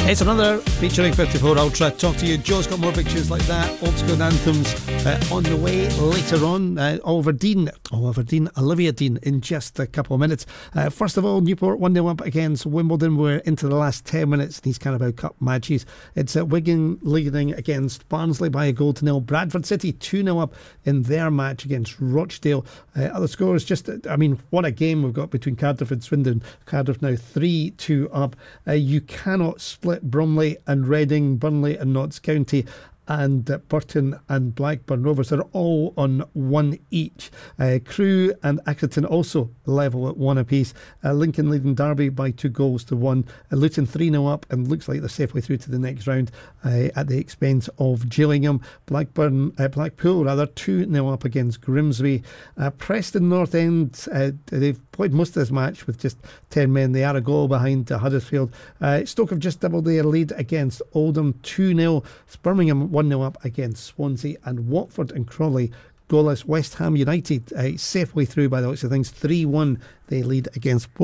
It's another featuring 54 Ultra. Talk to you. Joe's got more big tunes like that. Old school anthems on the way later on. Olivia Dean in just a couple of minutes. First of all, Newport 1-0 up against Wimbledon. We're into the last 10 minutes in these Carabao Cup matches. It's Wigan leading against Barnsley by a goal to nil. Bradford City 2-0 up in their match against Rochdale. Other scores, what a game we've got between Cardiff and Swindon. Cardiff now 3-2 up. You cannot split Bromley and Reading, Burnley and Notts County, and Burton and Blackburn Rovers are all on 1 each. Crewe and Accrington also level at 1 apiece. Lincoln leading Derby by 2-1. Luton 3-0 up and looks like they're safely through to the next round at the expense of Gillingham. Blackpool 2-0 up against Grimsby. Preston North End, they've played most of this match with just 10 men. They are a goal behind Huddersfield. Stoke have just doubled their lead against Oldham 2-0. Birmingham 1-0 up against Swansea, and Watford and Crawley goalless. West Ham United safely through by the looks of things, 3-1 they lead against